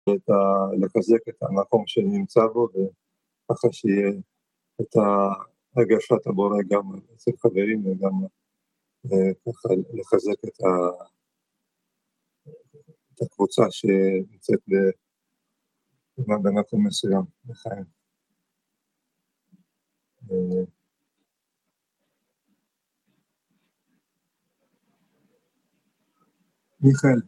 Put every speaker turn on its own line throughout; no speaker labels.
לחזק את המקום שנמצא בו, וככה שיהיה את הרגשת הבורא גם אצל חברים, וגם ככה לחזק את הקבוצה שנמצאת במקום מסוים בחיים. מיכאל.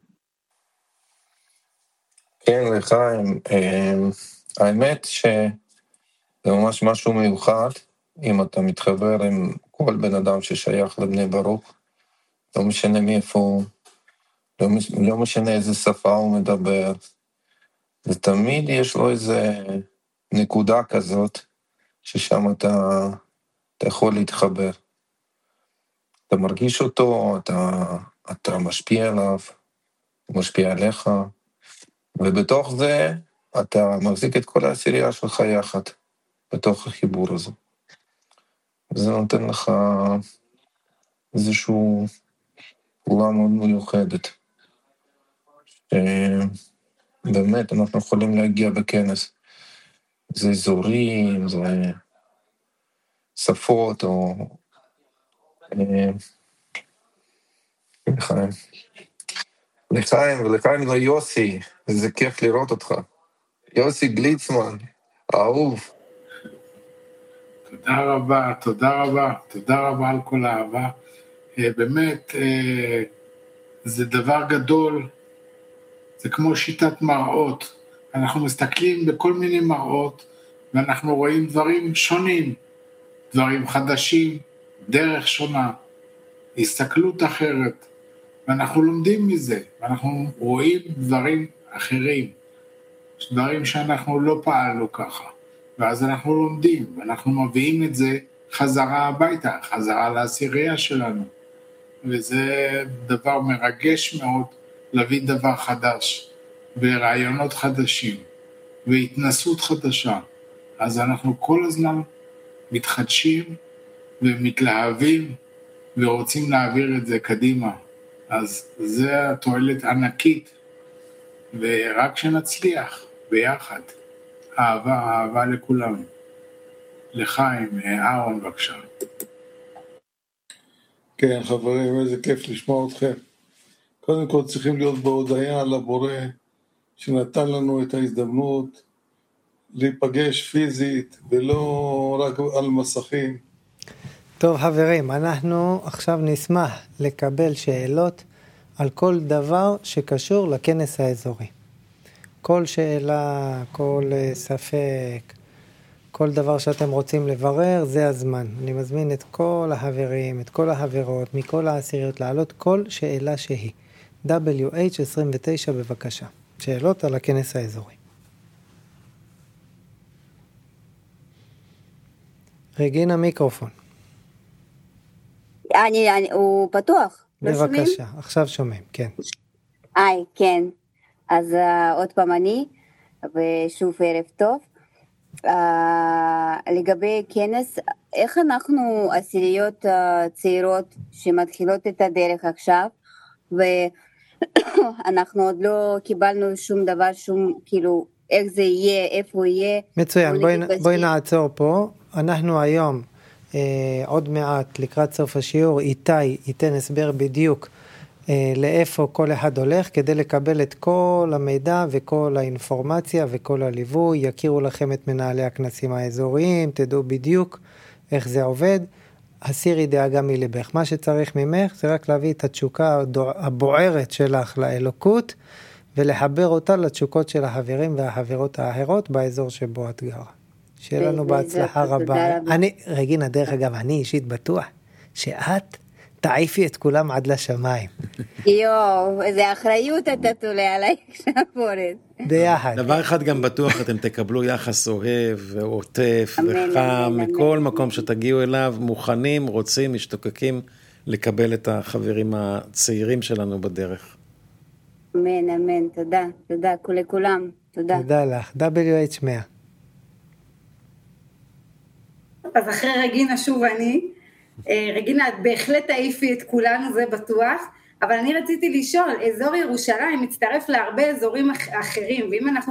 כן, לחיים, האמת שזה ממש משהו מיוחד, אם אתה מתחבר עם כל בן אדם ששייך לבני ברוך, לא משנה מאיפה הוא, לא משנה איזה שפה הוא מדבר, ותמיד יש לו איזה נקודה כזאת, ששם אתה יכול להתחבר. אתה מרגיש אותו, אתה משפיע עליו, הוא משפיע עליך, ובתוך זה אתה מחזיק את כל העשירייה שלך יחד, בתוך החיבור הזה. וזה נותן לך איזשהו פעולה מאוד מיוחדת. באמת אנחנו יכולים להגיע בכנס. זה אזורים, זה שפות, או לחיים. לחיים ליוסי, איזה כיף לראות אותך. יוסי גליצמן, אהוב.
תודה רבה על כל האהבה. באמת, זה דבר גדול, זה כמו שיטת מראות. אנחנו מסתכלים בכל מיני מראות, ואנחנו רואים דברים שונים, דברים חדשים, דרך שונה, הסתכלות אחרת, ואנחנו לומדים מזה, ואנחנו רואים דברים אחרים, דברים שאנחנו לא פעלנו ככה, ואז אנחנו לומדים, ואנחנו מביאים את זה חזרה הביתה, חזרה לעשירייה שלנו, וזה דבר מרגש מאוד, להביא דבר חדש, ורעיונות חדשים, והתנסות חדשה, אז אנחנו כל הזמן מתחדשים, ומתלהבים, ורוצים להעביר את זה קדימה, אז זה התועלת ענקית, ורק שנצליח ביחד, אהבה לכולם. לחיים, אהרון בבקשה.
כן חברים, איזה כיף לשמוע אתכם. קודם כל צריכים להיות בהודיה לבורא, שנתן לנו את ההזדמנות להיפגש פיזית, ולא רק על מסכים.
טוב חברים, אנחנו עכשיו נשמח לקבל שאלות על כל דבר שקשור לכנס האזורי. כל שאלה, כל ספק, כל דבר שאתם רוצים לברר, זה הזמן. אני מזמין את כל החברים, את כל החברות, מכל העשיריות, לעלות כל שאלה שהיא. WH29 בבקשה. שאלות על הכנס האזורי. רגינה מיקרופון.
הוא פתוח.
בבקשה, עכשיו שומעים, כן.
כן. אז עוד פעם אני, ושוב ערב טוב. לגבי כנס, איך אנחנו עשיריות צעירות שמתחילות את הדרך עכשיו, ואנחנו עוד לא קיבלנו שום דבר, כאילו, איך זה יהיה, איפה יהיה.
מצוין, בואי נעצור פה. אנחנו היום, עוד מעט לקראת סוף השיעור, איתי ייתן הסבר בדיוק לאיפה כל אחד הולך, כדי לקבל את כל המידע וכל האינפורמציה וכל הליווי, יכירו לכם את מנהלי הכנסים האזוריים, תדעו בדיוק איך זה עובד. הסירי דאגה מלבך, מה שצריך ממך זה רק להביא את התשוקה הבוערת שלך לאלוקות, ולחבר אותה לתשוקות של החברים והחברות האחרות באזור שבו את גרה. שיהיה לנו בהצלחה רבה. רגינה, דרך אגב, אני אישית בטוח שאת תעיפי את כולם עד לשמיים.
איזה אחריות אתה תולה עליי כשפורת.
ביחד.
דבר אחד גם בטוח, אתם תקבלו יחס אוהב ועוטף וחם, מכל מקום שתגיעו אליו, מוכנים, רוצים, משתוקקים לקבל את החברים הצעירים שלנו בדרך.
אמן, אמן, תודה לכולם, תודה.
תודה לך, WH100.
אז אחרי רגינה שוב אני, רגינה, את בהחלט תעיפי את כולנו, זה בטוח, אבל אני רציתי לשאול, אזור ירושלים מצטרף להרבה אזורים אחרים, ואם אנחנו